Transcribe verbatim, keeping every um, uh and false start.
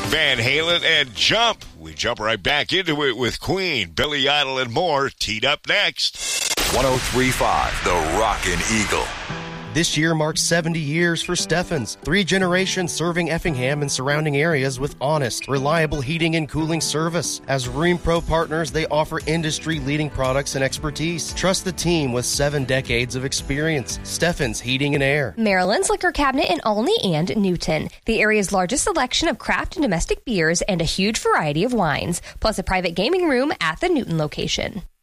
Van Halen and Jump. We jump right back into it with Queen, Billy Idol, and more. Teed up next. one oh three point five, The Rockin' Eagle. This year marks seventy years for Steffens. Three generations serving Effingham and surrounding areas with honest, reliable heating and cooling service. As Rheem Pro partners, they offer industry-leading products and expertise. Trust the team with seven decades of experience. Steffens Heating and Air. Maryland's Liquor Cabinet in Olney and Newton. The area's largest selection of craft and domestic beers and a huge variety of wines, plus a private gaming room at the Newton location.